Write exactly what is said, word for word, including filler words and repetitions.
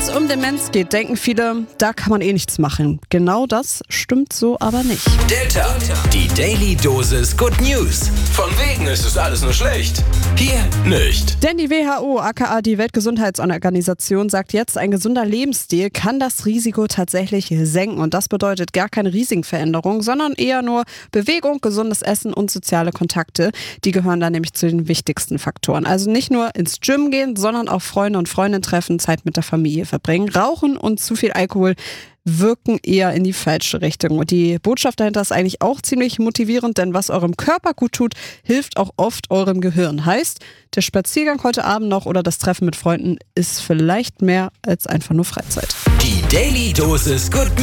es um Demenz geht, denken viele, da kann man eh nichts machen. Genau das stimmt so aber nicht. Der Tag, die Daily Dosis Good News. Von wegen ist es alles nur schlecht. Hier nicht. Denn die W H O, aka die Weltgesundheitsorganisation, sagt jetzt, ein gesunder Lebensstil kann das Risiko tatsächlich senken. Und das bedeutet gar keine riesigen Veränderungen, sondern eher nur Bewegung, gesundes Essen und soziale Kontakte. Die gehören da nämlich zu den wichtigsten Faktoren. Also nicht nur ins Gym gehen, sondern auch Freunde und Freundinnen treffen, Zeit mit der Familie verbringen. Rauchen und zu viel Alkohol wirken eher in die falsche Richtung. Und die Botschaft dahinter ist eigentlich auch ziemlich motivierend, denn was eurem Körper gut tut, hilft auch oft eurem Gehirn. Heißt, der Spaziergang heute Abend noch oder das Treffen mit Freunden ist vielleicht mehr als einfach nur Freizeit. Die Daily Dosis Good News.